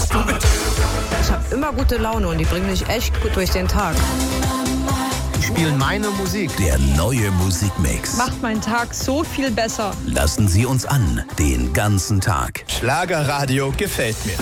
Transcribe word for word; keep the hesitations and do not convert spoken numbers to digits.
Ich habe immer gute Laune und die bringen mich echt gut durch den Tag. Die spielen meine Musik. Der neue Musikmix. Macht meinen Tag so viel besser. Lassen Sie uns an, den ganzen Tag. Schlagerradio gefällt mir.